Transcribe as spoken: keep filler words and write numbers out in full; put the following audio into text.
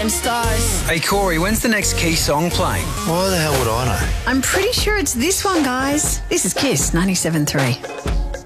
And stars. Hey, Corey, when's the next Key song playing? Why the hell would I know? I'm pretty sure it's this one, guys. This is Kiss ninety-seven point three.